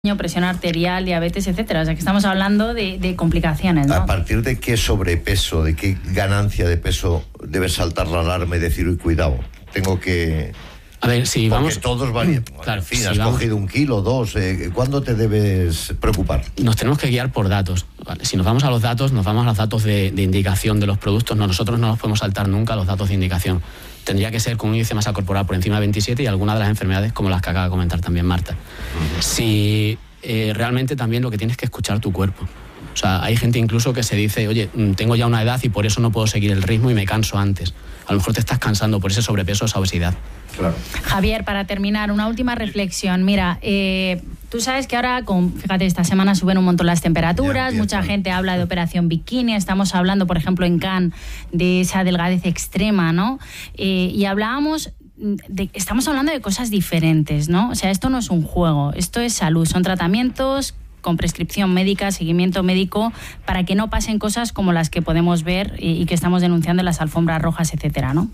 presión arterial, diabetes, etcétera. O sea, que estamos hablando de complicaciones, ¿no? ¿A partir de qué sobrepeso, de qué ganancia de peso debes saltar la alarma y decir, uy, cuidado, tengo que... A ver, si porque vamos... todos varían. Claro, en fin, si has vamos... cogido 1 kilo, 2. ¿Cuándo te debes preocupar? Nos tenemos que guiar por datos. ¿Vale? Si nos vamos a los datos, nos vamos a los datos de indicación de los productos. Nosotros no nos podemos saltar nunca los datos de indicación. Tendría que ser con un índice de masa corporal por encima de 27 y alguna de las enfermedades como las que acaba de comentar también Marta. Si realmente también lo que tienes que escuchar tu cuerpo. O sea, hay gente incluso que se dice, oye, tengo ya una edad y por eso no puedo seguir el ritmo y me canso antes. A lo mejor te estás cansando por ese sobrepeso o esa obesidad. Claro. Javier, para terminar, una última reflexión. Mira, tú sabes que ahora, fíjate, esta semana suben un montón las temperaturas, mucha gente habla de operación bikini, estamos hablando, por ejemplo, en Cannes, de esa delgadez extrema, ¿no? Y hablábamos... estamos hablando de cosas diferentes, ¿no? O sea, esto no es un juego, esto es salud, son tratamientos con prescripción médica, seguimiento médico, para que no pasen cosas como las que podemos ver y que estamos denunciando en las alfombras rojas, etcétera, ¿no?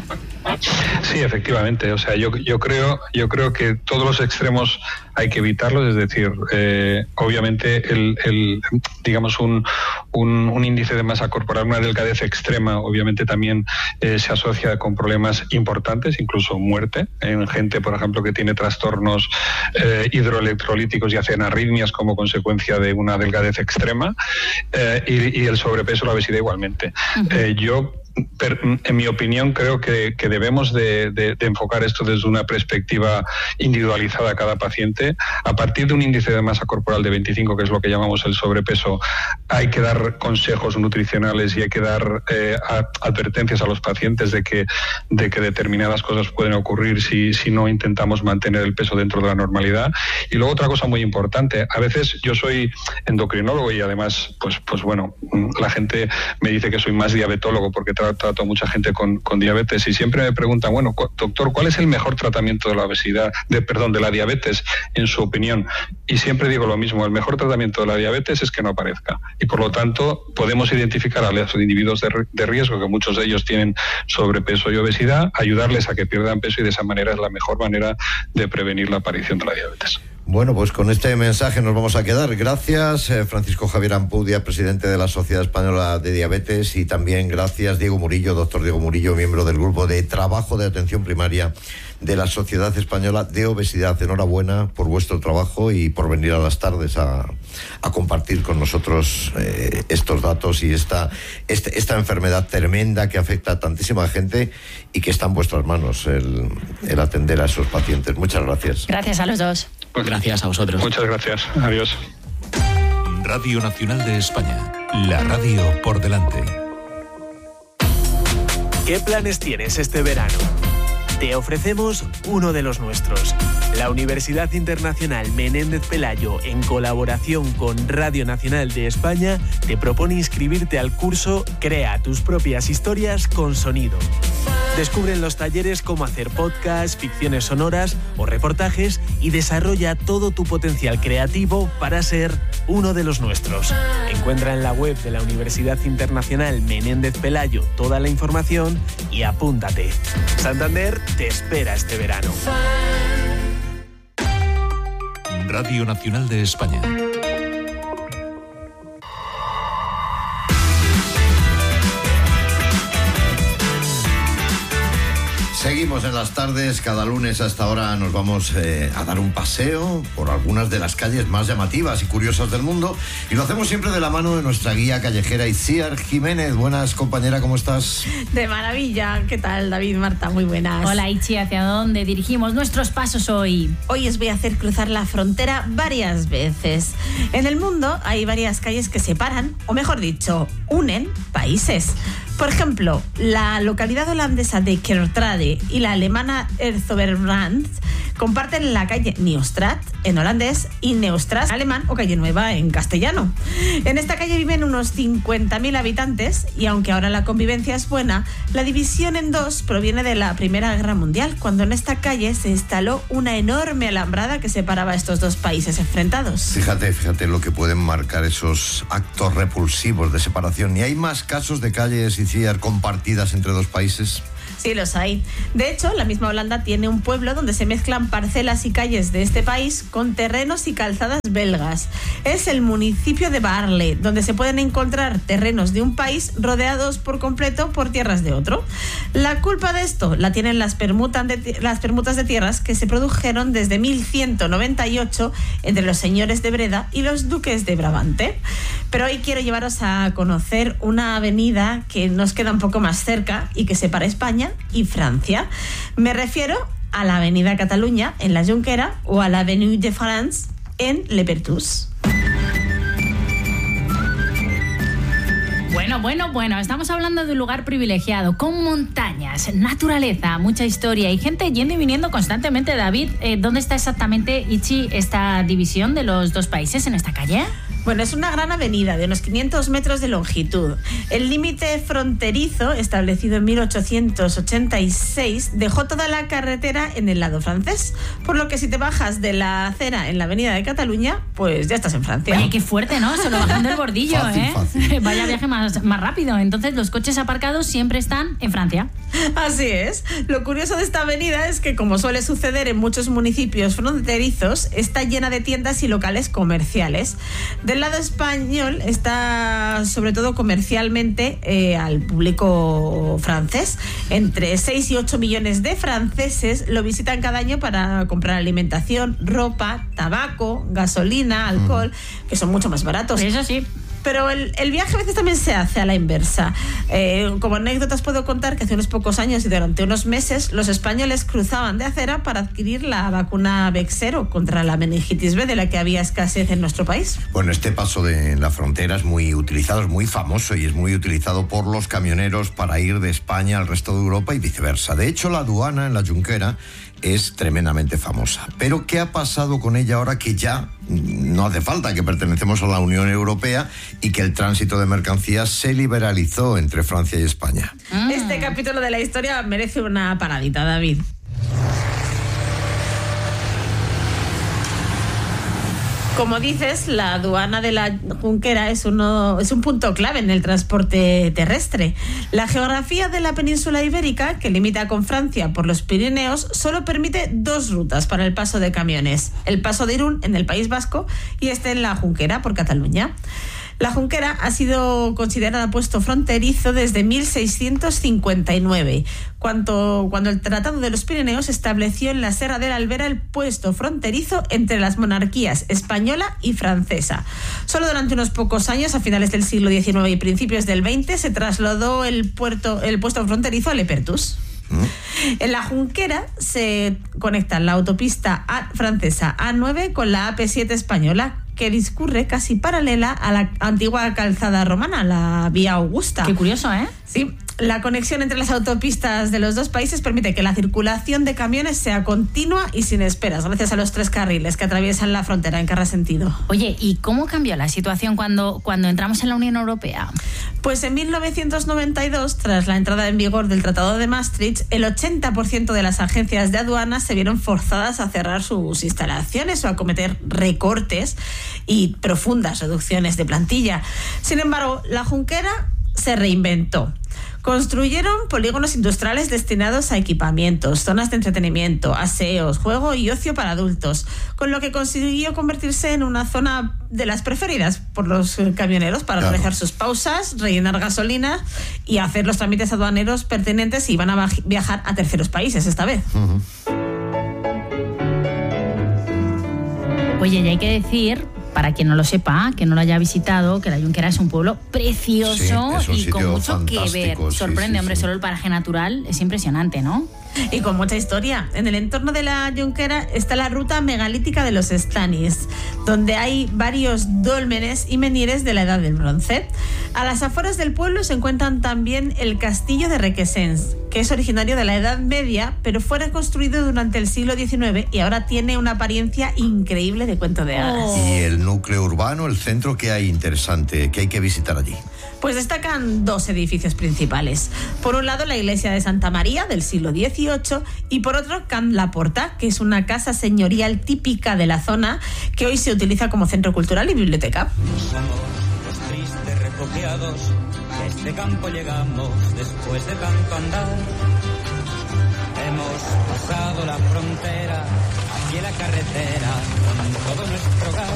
Sí, efectivamente. O sea, yo creo que todos los extremos hay que evitarlos. Es decir, obviamente digamos un índice de masa corporal, una delgadez extrema, obviamente también se asocia con problemas importantes, incluso muerte en gente, por ejemplo, que tiene trastornos hidroelectrolíticos y hacen arritmias como consecuencia de una delgadez extrema, y el sobrepeso, la obesidad igualmente. Yo, en mi opinión, creo que debemos de enfocar esto desde una perspectiva individualizada a cada paciente. A partir de un índice de masa corporal de 25, que es lo que llamamos el sobrepeso, hay que dar consejos nutricionales y hay que dar advertencias a los pacientes de que determinadas cosas pueden ocurrir si no intentamos mantener el peso dentro de la normalidad. Y luego otra cosa muy importante, a veces yo soy endocrinólogo y además, pues bueno, la gente me dice que soy más diabetólogo porque trato a mucha gente con diabetes y siempre me preguntan, bueno, doctor, ¿cuál es el mejor tratamiento de la obesidad, de la diabetes, en su opinión? Y siempre digo lo mismo, el mejor tratamiento de la diabetes es que no aparezca. Y por lo tanto, podemos identificar a los individuos de riesgo, que muchos de ellos tienen sobrepeso y obesidad, ayudarles a que pierdan peso y de esa manera es la mejor manera de prevenir la aparición de la diabetes. Bueno, pues con este mensaje nos vamos a quedar. Gracias, Francisco Javier Ampudia, presidente de la Sociedad Española de Diabetes, y también gracias, Diego Murillo, doctor Diego Murillo, miembro del Grupo de Trabajo de Atención Primaria de la Sociedad Española de Obesidad. Enhorabuena por vuestro trabajo y por venir a las tardes a compartir con nosotros estos datos y esta enfermedad tremenda que afecta a tantísima gente y que está en vuestras manos el atender a esos pacientes. Muchas gracias. Gracias a los dos. Pues gracias a vosotros. Muchas gracias. Adiós. Radio Nacional de España. La radio por delante. ¿Qué planes tienes este verano? Te ofrecemos uno de los nuestros. La Universidad Internacional Menéndez Pelayo, en colaboración con Radio Nacional de España, te propone inscribirte al curso Crea tus propias historias con sonido. Descubre en los talleres cómo hacer podcasts, ficciones sonoras o reportajes y desarrolla todo tu potencial creativo para ser uno de los nuestros. Encuentra en la web de la Universidad Internacional Menéndez Pelayo toda la información y apúntate. Santander te espera este verano. Radio Nacional de España. Seguimos en las tardes, cada lunes a esta hora nos vamos a dar un paseo por algunas de las calles más llamativas y curiosas del mundo y lo hacemos siempre de la mano de nuestra guía callejera Itziar Jiménez. Buenas, compañera, ¿cómo estás? De maravilla. ¿Qué tal, David, Marta? Muy buenas. Hola, Itzi, ¿hacia dónde dirigimos nuestros pasos hoy? Hoy os voy a hacer cruzar la frontera varias veces. En el mundo hay varias calles que separan, o mejor dicho, unen países. Por ejemplo, la localidad holandesa de Kerkrade y la alemana Herzogenbrand comparten la calle Nieuwstraat en holandés y Neustraat en alemán o calle Nueva en castellano. En esta calle viven unos 50.000 habitantes y aunque ahora la convivencia es buena, la división en dos proviene de la Primera Guerra Mundial, cuando en esta calle se instaló una enorme alambrada que separaba estos dos países enfrentados. Fíjate lo que pueden marcar esos actos repulsivos de separación. ¿Y hay más casos de calles, Itziar, compartidas entre dos países? Sí, los hay. De hecho, la misma Holanda tiene un pueblo donde se mezclan parcelas y calles de este país con terrenos y calzadas belgas. Es el municipio de Baarle, donde se pueden encontrar terrenos de un país rodeados por completo por tierras de otro. La culpa de esto la tienen las permutas de tierras que se produjeron desde 1198 entre los señores de Breda y los duques de Brabante. Pero hoy quiero llevaros a conocer una avenida que nos queda un poco más cerca y que separa España y Francia. Me refiero a la Avenida Cataluña en la Jonquera o a la Avenue de France en Le Perthus. Bueno, estamos hablando de un lugar privilegiado, con montañas, naturaleza, mucha historia y gente yendo y viniendo constantemente. David, ¿dónde está exactamente, Ichi, esta división de los dos países en esta calle? Bueno, es una gran avenida de unos 500 metros de longitud. El límite fronterizo, establecido en 1886, dejó toda la carretera en el lado francés, por lo que si te bajas de la acera en la avenida de Cataluña, pues ya estás en Francia. Oye, qué fuerte, ¿no? Solo bajando el bordillo, fácil. Vaya viaje más rápido. Entonces los coches aparcados siempre están en Francia. Así es. Lo curioso de esta avenida es que, como suele suceder en muchos municipios fronterizos, está llena de tiendas y locales comerciales. Del lado español está sobre todo comercialmente al público francés. Entre 6 y 8 millones de franceses lo visitan cada año para comprar alimentación, ropa, tabaco, gasolina, alcohol, que son mucho más baratos. Eso sí. Pero el viaje a veces también se hace a la inversa. Como anécdotas puedo contar que hace unos pocos años y durante unos meses los españoles cruzaban de acera para adquirir la vacuna Bexsero contra la meningitis B, de la que había escasez en nuestro país. Bueno, este paso de la frontera es muy utilizado, es muy famoso y es muy utilizado por los camioneros para ir de España al resto de Europa y viceversa. De hecho, la aduana en la Jonquera es tremendamente famosa. Pero ¿qué ha pasado con ella ahora que ya no hace falta, que pertenecemos a la Unión Europea y que el tránsito de mercancías se liberalizó entre Francia y España? Este capítulo de la historia merece una paradita, David. Como dices, la aduana de la Jonquera es un punto clave en el transporte terrestre. La geografía de la península ibérica, que limita con Francia por los Pirineos, solo permite 2 rutas para el paso de camiones. El paso de Irún, en el País Vasco, y en la Jonquera, por Cataluña. La Jonquera ha sido considerada puesto fronterizo desde 1659, cuando el Tratado de los Pirineos estableció en la Serra de la Albera el puesto fronterizo entre las monarquías española y francesa. Solo durante unos pocos años, a finales del siglo XIX y principios del XX, se trasladó el puesto fronterizo a Le Perthus. En la Jonquera se conecta la autopista francesa A9 con la AP7 española, que discurre casi paralela a la antigua calzada romana, la Vía Augusta. Qué curioso, ¿eh? Sí, la conexión entre las autopistas de los dos países permite que la circulación de camiones sea continua y sin esperas, gracias a los 3 carriles que atraviesan la frontera en cada sentido. Oye, ¿y cómo cambió la situación cuando entramos en la Unión Europea? Pues en 1992, tras la entrada en vigor del Tratado de Maastricht, el 80% de las agencias de aduanas se vieron forzadas a cerrar sus instalaciones o a cometer recortes y profundas reducciones de plantilla. Sin embargo, la Jonquera se reinventó. Construyeron polígonos industriales destinados a equipamientos, zonas de entretenimiento, aseos, juego y ocio para adultos, con lo que consiguió convertirse en una zona de las preferidas por los camioneros para realizar sus pausas, rellenar gasolina y hacer los trámites aduaneros pertinentes si iban a viajar a terceros países esta vez. Oye, y hay que decir, para quien no lo sepa, que no lo haya visitado, que la Jonquera es un pueblo precioso y con mucho que ver. Sorprende, hombre, solo el paraje natural es impresionante, ¿no? Y con mucha historia. En el entorno de la Jonquera está la ruta megalítica de los Estanis, donde hay varios dólmenes y menhires de la Edad del Bronce. A las afueras del pueblo se encuentran también el castillo de Requesens, que es originario de la Edad Media, pero fue reconstruido durante el siglo XIX y ahora tiene una apariencia increíble de cuento de hadas. Y el núcleo urbano, el centro, ¿qué hay interesante, que hay que visitar allí? Pues destacan 2 edificios principales. Por un lado, la iglesia de Santa María del siglo XVIII y por otro, Can la Porta, que es una casa señorial típica de la zona que hoy se utiliza como centro cultural y biblioteca. de refugiados. A este campo llegamos después de tanto andar. Hemos pasado la frontera, aquí en la carretera, con todo nuestro hogar.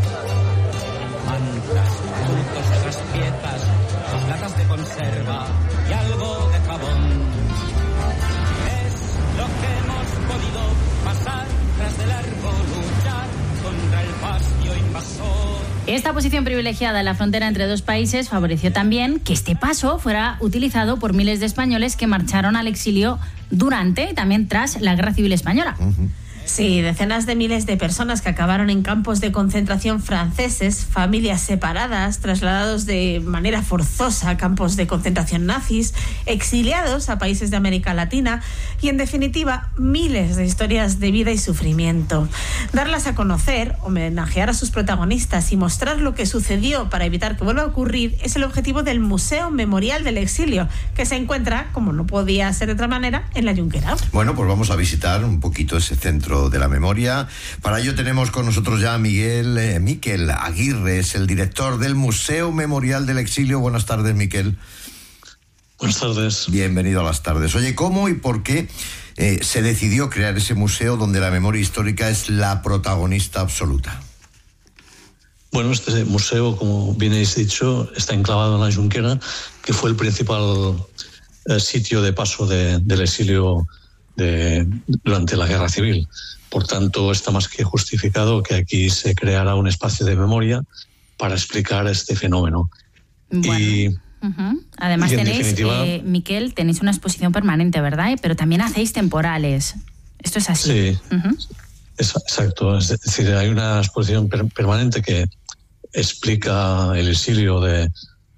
Mantas, bultos de otras piezas, 2 latas de conserva y algo de jabón. Es lo que hemos podido pasar tras de largo luchar contra el fascio invasor. Esta posición privilegiada en la frontera entre dos países favoreció también que este paso fuera utilizado por miles de españoles que marcharon al exilio durante y también tras la Guerra Civil Española. Sí, decenas de miles de personas que acabaron en campos de concentración franceses, familias separadas, trasladados de manera forzosa a campos de concentración nazis, exiliados a países de América Latina y, en definitiva, miles de historias de vida y sufrimiento. Darlas a conocer, homenajear a sus protagonistas y mostrar lo que sucedió para evitar que vuelva a ocurrir es el objetivo del Museo Memorial del Exilio, que se encuentra, como no podía ser de otra manera, en la Junquera. Bueno, pues vamos a visitar un poquito ese centro de la memoria. Para ello tenemos con nosotros ya a Miquel Aguirre, es el director del Museo Memorial del Exilio. Buenas tardes, Miquel. Buenas tardes. Bienvenido a las tardes. Oye, ¿cómo y por qué se decidió crear ese museo donde la memoria histórica es la protagonista absoluta? Bueno, este museo, como bien habéis dicho, está enclavado en la Junquera, que fue el principal sitio de paso del exilio durante la Guerra Civil. Por tanto, está más que justificado que aquí se creara un espacio de memoria para explicar este fenómeno. Bueno. Además tenéis, Miquel, tenéis una exposición permanente, ¿verdad? Pero también hacéis temporales. ¿Esto es así? Sí, exacto. Es decir, hay una exposición permanente que explica el exilio del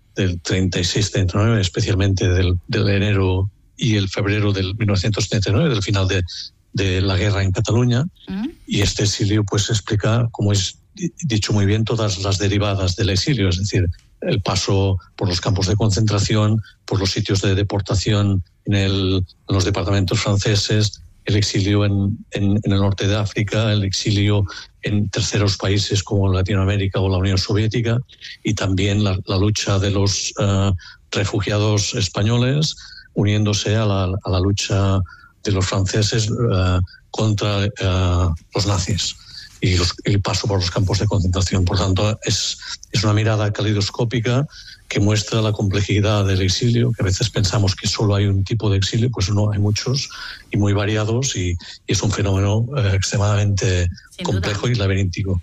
36-39, especialmente del enero y el febrero del 1939, del final de la guerra en Cataluña. Y este exilio pues explica, como es dicho muy bien, todas las derivadas del exilio, es decir, el paso por los campos de concentración, por los sitios de deportación en los departamentos franceses, el exilio en el norte de África, el exilio en terceros países como Latinoamérica o la Unión Soviética, y también la lucha de los refugiados españoles uniéndose a la lucha de los franceses contra los nazis y el paso por los campos de concentración. Por tanto, es una mirada calidoscópica que muestra la complejidad del exilio, que a veces pensamos que solo hay un tipo de exilio, pues no, hay muchos y muy variados, y es un fenómeno extremadamente complejo y laberíntico.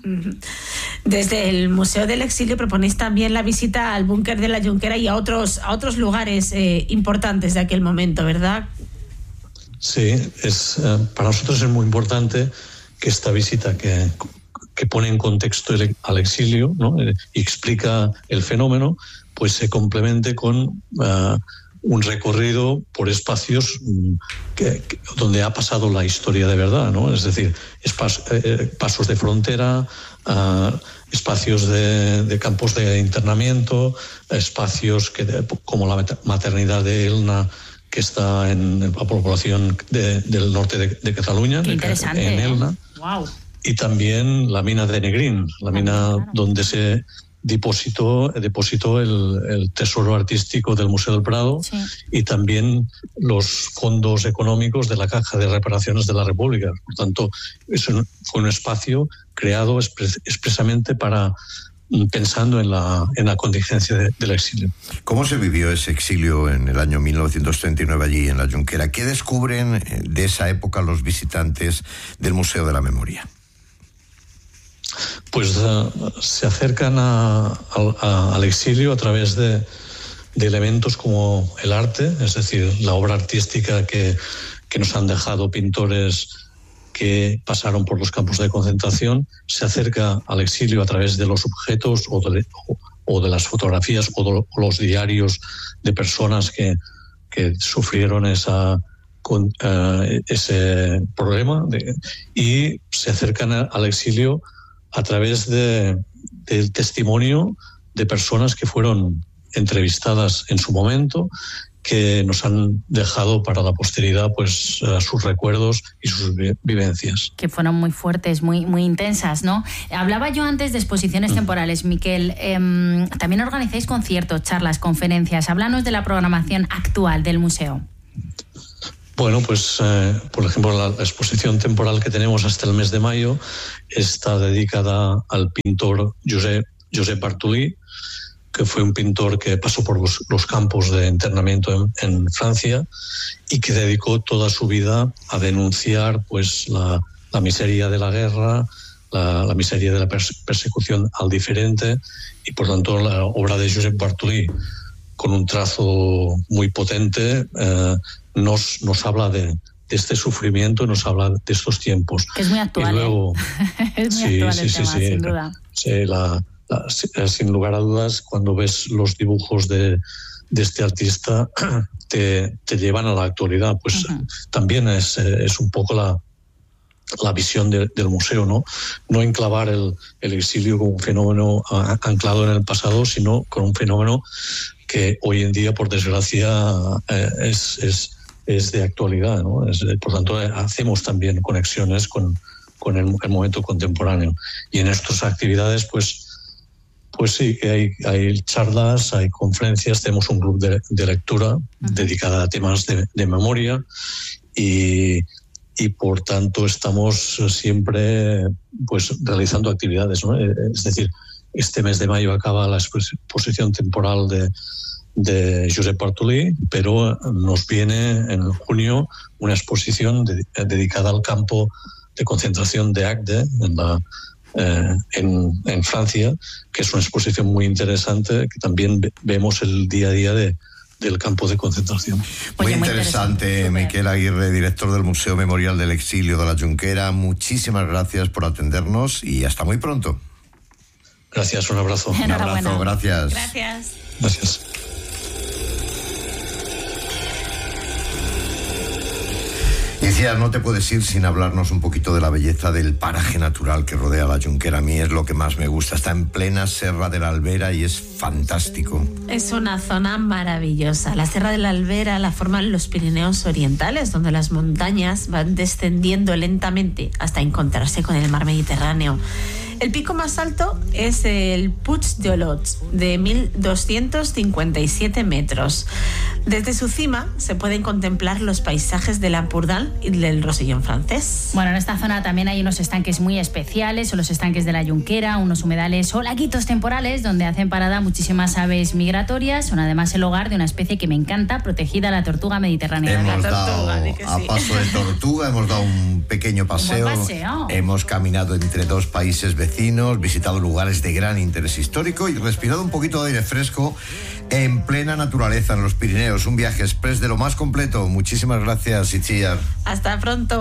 Desde el Museo del Exilio proponéis también la visita al búnker de la Junquera y a otros lugares importantes de aquel momento, ¿verdad? Sí, para nosotros es muy importante que esta visita que pone en contexto al exilio, ¿no?, y explica el fenómeno, pues se complemente con un recorrido por espacios donde ha pasado la historia de verdad, ¿no? Es decir, pasos de frontera, espacios de campos de internamiento, espacios como la maternidad de Elna, que está en la población del norte de Cataluña, en Elna. Wow. Y también la mina de Negrín, mina donde se depositó el tesoro artístico del Museo del Prado, sí, y también los fondos económicos de la Caja de Reparaciones de la República. Por tanto, fue un espacio creado expresamente pensando en la contingencia del exilio. ¿Cómo se vivió ese exilio en el año 1939 allí en la Junquera? ¿Qué descubren de esa época los visitantes del Museo de la Memoria? Pues se acercan al exilio a través de elementos como el arte, es decir, la obra artística que nos han dejado pintores que pasaron por los campos de concentración. Se acerca al exilio a través de los objetos o de las fotografías o los diarios de personas que sufrieron ese problema, y se acercan al exilio a través del testimonio de personas que fueron entrevistadas en su momento que nos han dejado para la posteridad pues sus recuerdos y sus vivencias. Que fueron muy fuertes, muy, muy intensas, ¿no? Hablaba yo antes de exposiciones temporales, Miquel. También organizáis conciertos, charlas, conferencias. Háblanos de la programación actual del museo. Bueno, pues por ejemplo la exposición temporal que tenemos hasta el mes de mayo está dedicada al pintor Josep Bartolí, que fue un pintor que pasó por los campos de internamiento en Francia y que dedicó toda su vida a denunciar pues la miseria de la guerra, la miseria de la persecución al diferente, y por tanto la obra de Josep Bartolí, con un trazo muy potente, nos habla de este sufrimiento, nos habla de estos tiempos. Que es muy actual, y luego, es muy actual el tema, sin duda. Sí, sin lugar a dudas, cuando ves los dibujos de este artista, te llevan a la actualidad. Pues también es un poco la visión del museo, no enclavar el exilio como un fenómeno anclado en el pasado, sino con un fenómeno que hoy en día, por desgracia, es de actualidad, ¿no? Por tanto, hacemos también conexiones con el momento contemporáneo. Y en estas actividades, pues sí, hay charlas, hay conferencias, tenemos un club de lectura dedicada a temas de memoria y por tanto estamos siempre pues realizando actividades, ¿no? Es decir, este mes de mayo acaba la exposición temporal de Josep Bartolí, pero nos viene en junio una exposición dedicada al campo de concentración de Agde en Francia, que es una exposición muy interesante, que también vemos el día a día del campo de concentración. Muy interesante, Miquel Aguirre, director del Museo Memorial del Exilio de la Junquera. Muchísimas gracias por atendernos y hasta muy pronto. Gracias, un abrazo. Un abrazo, gracias. Gracias. Iciar, no te puedes ir sin hablarnos un poquito de la belleza del paraje natural que rodea la Junquera. A mí es lo que más me gusta. Está en plena Serra de la Albera y es fantástico. Es una zona maravillosa. La Serra de la Albera la forman los Pirineos orientales, donde las montañas van descendiendo lentamente hasta encontrarse con el mar Mediterráneo. El pico más alto es el Puig de Olot, de 1.257 metros. Desde su cima se pueden contemplar los paisajes del Ampurdán y del Rosellón francés. Bueno, en esta zona también hay unos estanques muy especiales, son los estanques de la Junquera, unos humedales o laguitos temporales donde hacen parada muchísimas aves migratorias. Son además el hogar de una especie que me encanta, protegida, la tortuga mediterránea. Hemos dado a paso de tortuga, hemos dado un pequeño paseo. Hemos caminado entre dos países vecinos, visitado lugares de gran interés histórico y respirado un poquito de aire fresco en plena naturaleza en los Pirineos. Un viaje express de lo más completo. Muchísimas gracias, Itziar. Hasta pronto.